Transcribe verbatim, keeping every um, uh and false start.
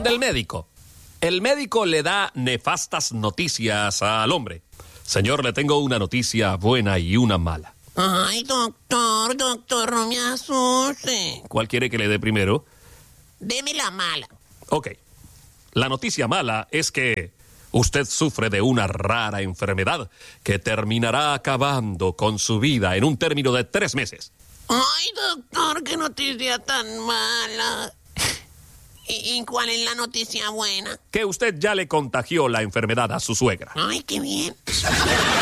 del médico. El médico le da nefastas noticias al hombre. Señor, le tengo una noticia buena y una mala. Ay, doctor, doctor, no me asuste. ¿Cuál quiere que le dé primero? Deme la mala. Ok. La noticia mala es que usted sufre de una rara enfermedad que terminará acabando con su vida en un término de tres meses. Ay, doctor, qué noticia tan mala. ¿Y, y cuál es la noticia buena? Que usted ya le contagió la enfermedad a su suegra. Ay, qué bien.